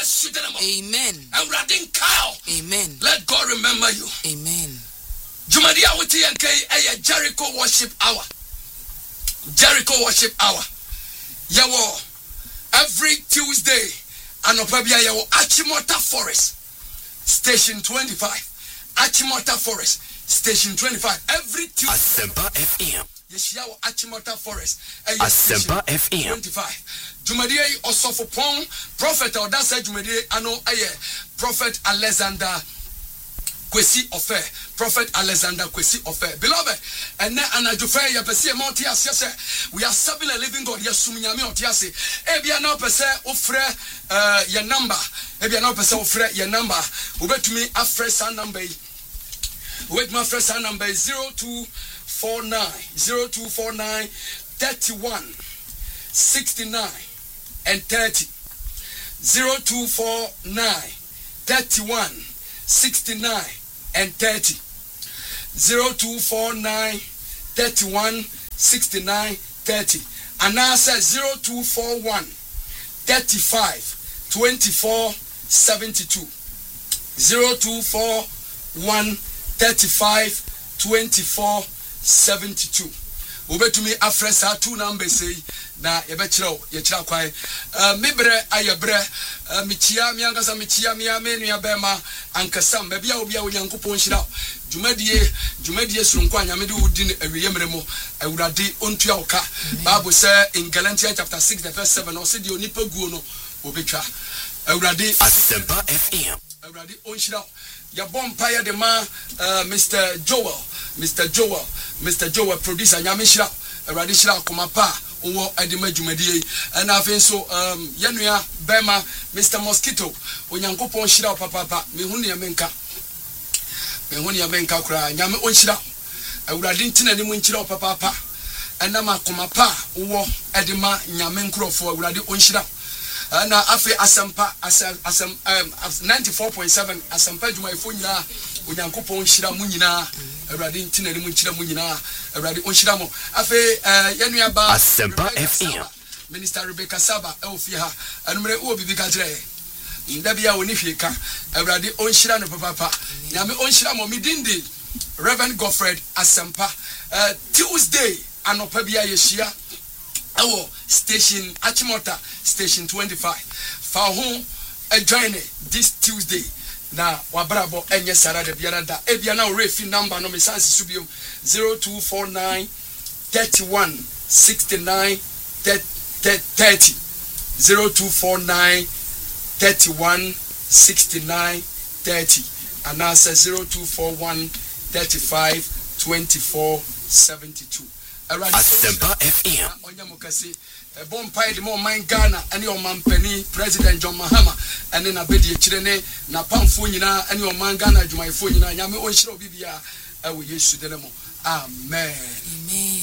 Amen. Amen. Let God remember you. Amen. Jumadia Wuti and a Jericho worship hour. Jericho worship hour. Yawo every Tuesday anopabia yawo Achimota Forest Station 25. Achimota Forest Station 25 every Tuesday. Asempa FM. Yeshiawo Achimota Forest. Asempa FM 25. Jumadia Osofopon Prophet Odasa Jumadia ano aye Prophet Alexander Kwesi Ofe, Prophet Alexander Kwesi Ofe. Beloved, and now Anajufe Yapesi Montias, yes, we are serving a living God, yes, Sumiami Otiasi. Ebia now per se ofre your number. Ebia now per se ofre your number. Wait to me a fresh number. Wait my fresh number 0249 31 69 and 30. 0249 31 69 and 30. 0249 31 69 30. And now says 0241 35 24 72. 0241 35 24 72. Ube to me afresh our two numbers say na yebechiro yechira kwai mibre ayebre michia miangasa michia miamenu ya bema ankasam bebia obi a onyankopon hira dwumadie surunkwa nyamede wudin awiyemremo awurade ontua oka Bible say in Galatians chapter 6 the verse 7 o say de onipa guo no obetwa awurade Asempa FM awurade onhira ya bompa ya de ma Mr. Joel producer nyame hira awurade hira komapa owo adema dwumadie na afen so yanua bema Mr. Mosquito onyankopon hira papa mehunu ya menka kura nyame onhira awurade ntina ne mu nchira papa na makomapa owo adema nyame nkrofo awurade onhira na afi asempa 94.7 asempa dwumayefo nyina onyankopon hira mu nyina awurade ntina ne mu nchira mu nyina awurade onhira mo afi yanua ba Asempa FM Minister Rebecca Saba ofi ha anumre wo bibi ka kire ndabia woni hweka awurade onhira no papa nyame onhira mo midindi Reverend Godfred Asempa Tuesday anopa bia yeshia awo station Achimota station 25 fa ho join this Tuesday na wabrabo enye sarade biara da ebia na refi number no mesansi subium 0249 31 69 30 0249 31 69 30 and answer 0241 35 24 72. Asempa FM Onyamukasi bompai de mo man Ghana ene o mampani President John Mahama ene na bedi ekirene na pamfo nyina ene o man Ghana adwumayefo nyina nyame onhire obibia ewo Yesu denemo amen.